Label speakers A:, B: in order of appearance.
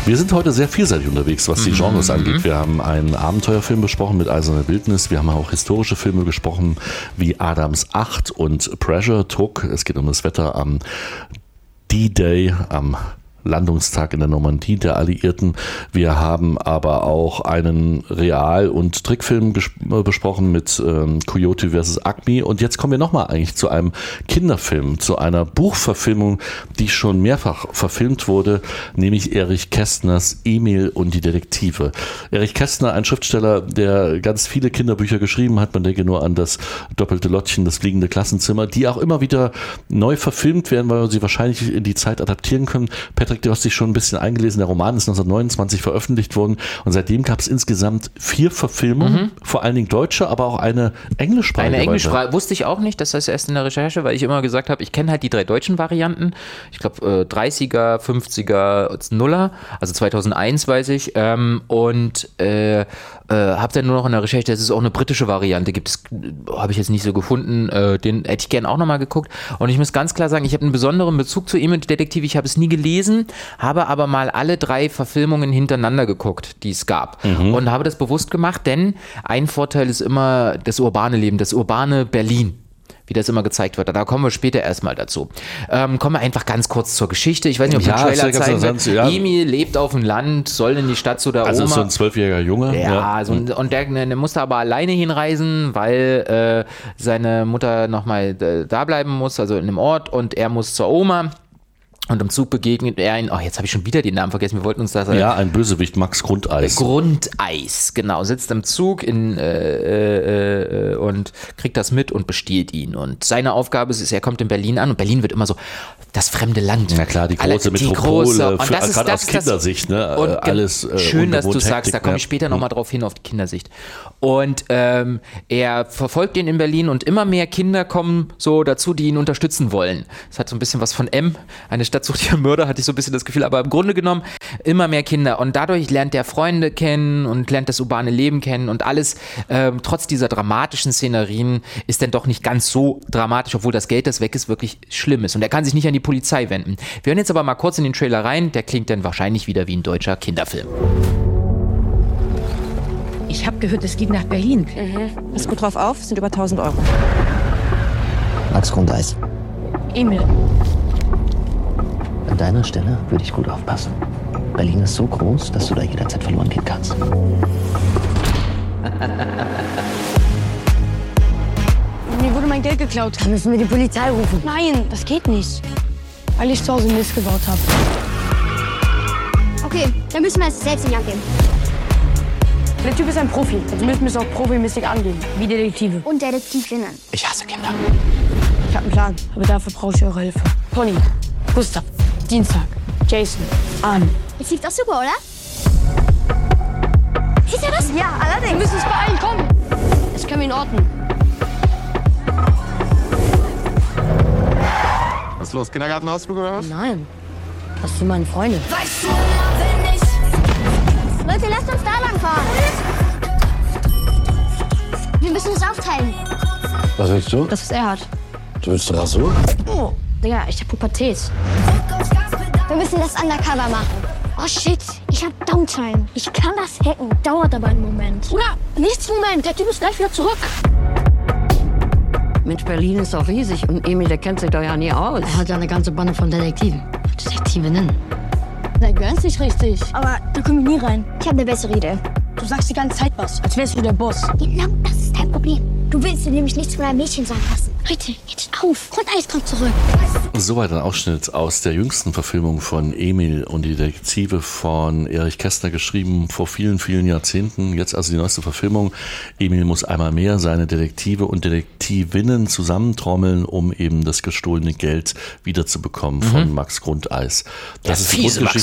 A: Wir sind heute sehr vielseitig unterwegs, was die Genres angeht. Wir haben einen Abenteuerfilm besprochen mit Eiserne Wildnis. Wir haben auch historische Filme gesprochen wie Adams 8 und Pressure Druck. Es geht um das Wetter am D-Day, am Landungstag in der Normandie der Alliierten. Wir haben aber auch einen Real- und Trickfilm besprochen mit Coyote vs. Acme. Und jetzt kommen wir nochmal eigentlich zu einem Kinderfilm, zu einer Buchverfilmung, die schon mehrfach verfilmt wurde, nämlich Erich Kästners Emil und die Detektive. Erich Kästner, ein Schriftsteller, der ganz viele Kinderbücher geschrieben hat. Man denke nur an das doppelte Lottchen, das fliegende Klassenzimmer, die auch immer wieder neu verfilmt werden, weil wir sie wahrscheinlich in die Zeit adaptieren können. Patrick, du hast dich schon ein bisschen eingelesen. Der Roman ist 1929 veröffentlicht worden und seitdem gab es insgesamt 4 Verfilmungen, vor allen Dingen deutsche, aber auch eine englischsprachige.
B: Eine englischsprachige wusste ich auch nicht, das heißt erst in der Recherche, weil ich immer gesagt habe, ich kenne halt die 3 deutschen Varianten. Ich glaube 30er, 50er, 0er, also 2001 weiß ich. Und habe dann nur noch in der Recherche, dass es auch eine britische Variante gibt. Habe ich jetzt nicht so gefunden. Den hätte ich gerne auch nochmal geguckt. Und ich muss ganz klar sagen, ich habe einen besonderen Bezug zu Emil und die Detektive. Ich habe es nie gelesen, habe aber mal alle 3 Verfilmungen hintereinander geguckt, die es gab. Und habe das bewusst gemacht, denn ein Vorteil ist immer das urbane Leben, das urbane Berlin, wie das immer gezeigt wird. Da kommen wir später erstmal dazu. Kommen wir einfach ganz kurz zur Geschichte. Ich weiß nicht, ob der Trailer zeigen wird. Ja. Emil lebt auf dem Land, soll in die Stadt zu der Oma.
A: Also so ein 12-jähriger Junge.
B: Ja, also, und der musste aber alleine hinreisen, weil seine Mutter nochmal da bleiben muss, also in dem Ort, und er muss zur Oma. Und im Zug begegnet er ihn, jetzt habe ich schon wieder den Namen vergessen, wir wollten uns das...
A: Ja, ein Bösewicht, Max Grundeis.
B: Grundeis, genau, sitzt im Zug und kriegt das mit und bestiehlt ihn. Und seine Aufgabe ist, er kommt in Berlin an und Berlin wird immer so das fremde Land.
A: Na klar, die große Metropole, gerade aus Kindersicht. Ne?
B: Und
A: alles
B: schön, dass du sagst, da komme ich später nochmal drauf hin, auf die Kindersicht. Und er verfolgt ihn in Berlin und immer mehr Kinder kommen so dazu, die ihn unterstützen wollen. Das hat so ein bisschen was von M, eine Stadt sucht ihren Mörder, hatte ich so ein bisschen das Gefühl, aber im Grunde genommen immer mehr Kinder und dadurch lernt er Freunde kennen und lernt das urbane Leben kennen und alles, trotz dieser dramatischen Szenerien, ist dann doch nicht ganz so dramatisch, obwohl das Geld, das weg ist, wirklich schlimm ist und er kann sich nicht an die Polizei wenden. Wir hören jetzt aber mal kurz in den Trailer rein, der klingt dann wahrscheinlich wieder wie ein deutscher Kinderfilm.
C: Ich habe gehört, es geht nach Berlin.
D: Pass gut drauf auf, sind über 1.000 €.
E: Max Grundeis.
C: Emil.
E: An deiner Stelle würde ich gut aufpassen. Berlin ist so groß, dass du da jederzeit verloren gehen kannst.
F: Mir wurde mein Geld geklaut.
G: Dann müssen wir die Polizei rufen.
F: Nein, das geht nicht. Weil ich zu Hause Mist gebaut habe.
G: Okay, dann müssen wir es selbst in die Hand geben.
F: Der Typ ist ein Profi. Also müssen wir es auch profimäßig angehen. Wie Detektive.
G: Und Detektivinnen.
E: Ich hasse Kinder.
F: Ich habe einen Plan, aber dafür brauche ich eure Hilfe. Pony, Gustav, Dienstag, Jason, Arne.
G: Jetzt lief das super, oder? Siehst du das? Ja, allerdings.
F: Wir müssen uns beeilen, komm. Jetzt können wir ihn orten.
H: Was ist los, Kindergartenausflug oder was?
F: Nein, das sind meine Freunde.
G: Leute, lasst uns da lang fahren. Wir müssen uns aufteilen.
E: Was willst du?
F: Das, was er hat.
E: Du willst Rasur?
F: Oh, Digga, ich hab Pubertät.
G: Wir müssen das undercover machen. Oh shit, ich hab Downtime. Ich kann das hacken. Dauert aber einen Moment.
F: Oder? Nichts Moment, der Typ ist gleich wieder zurück.
C: Mensch, Berlin ist doch riesig und Emil, der kennt sich doch ja nie aus.
F: Er hat ja eine ganze Bande von Detektiven. Detektivinnen. Der gönnt sich richtig. Aber da kommen wir nie rein.
G: Ich habe eine bessere Idee.
F: Du sagst die ganze Zeit was, als wärst du der Boss.
G: Genau, das ist dein Problem. Du willst dir nämlich nichts von einem Mädchen sagen lassen.
F: Leute, jetzt auf. Grundeis kommt zurück.
A: Soweit ein Ausschnitt aus der jüngsten Verfilmung von Emil und die Detektive von Erich Kästner, geschrieben vor vielen, vielen Jahrzehnten. Jetzt also die neueste Verfilmung. Emil muss einmal mehr seine Detektive und Detektivinnen zusammentrommeln, um eben das gestohlene Geld wiederzubekommen von Max Grundeis. Das ist die Grundgeschichte.